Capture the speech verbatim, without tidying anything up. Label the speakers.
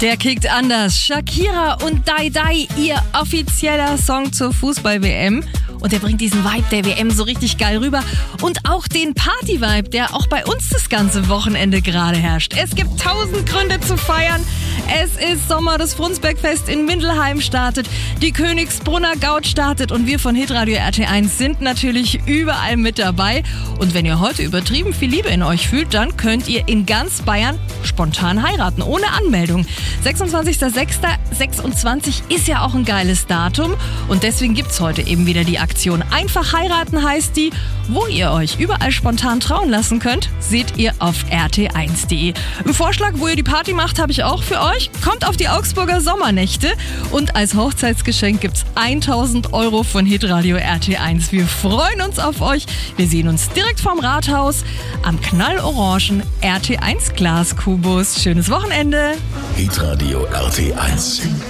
Speaker 1: Der kickt anders. Shakira und Dai Dai, ihr offizieller Song zur Fußball-W M. Und der bringt diesen Vibe der W M so richtig geil rüber. Und auch den Party-Vibe, der auch bei uns das ganze Wochenende gerade herrscht. Es gibt tausend Gründe zu feiern. Es ist Sommer, das Frundsbergfest in Mindelheim startet, die Königsbrunner Gaud startet und wir von Hitradio R T eins sind natürlich überall mit dabei. Und wenn ihr heute übertrieben viel Liebe in euch fühlt, dann könnt ihr in ganz Bayern spontan heiraten, ohne Anmeldung. sechsundzwanzigster sechster sechsundzwanzig ist ja auch ein geiles Datum und deswegen gibt's heute eben wieder die Aktion Einfach heiraten heißt die. Wo ihr euch überall spontan trauen lassen könnt, seht ihr auf r t eins punkt d e. Im Vorschlag, wo ihr die Party macht, habe ich auch für euch. Kommt auf die Augsburger Sommernächte und als Hochzeitsgeschenk gibt's tausend Euro von Hitradio R T eins. Wir freuen uns auf euch. Wir sehen uns direkt vorm Rathaus am knallorangen R T eins Glaskubus. Schönes Wochenende.
Speaker 2: Hitradio R T eins.